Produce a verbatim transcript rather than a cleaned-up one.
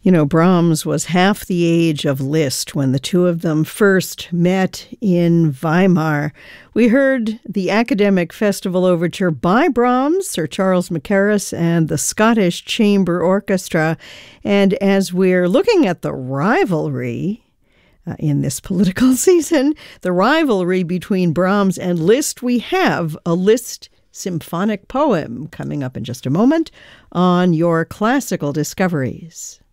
You know, Brahms was half the age of Liszt when the two of them first met in Weimar. We heard the Academic Festival Overture by Brahms, Sir Charles Mackerras, and the Scottish Chamber Orchestra. And as we're looking at the rivalry uh, in this political season, the rivalry between Brahms and Liszt, we have a Liszt symphonic poem coming up in just a moment on your Classical Discoveries.